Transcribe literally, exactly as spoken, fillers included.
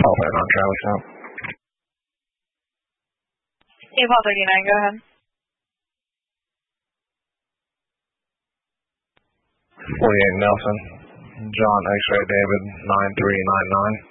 Delta on Charlie South. April thirty-nine, go ahead. forty-eight Nelson, John X-Ray David nine three nine nine.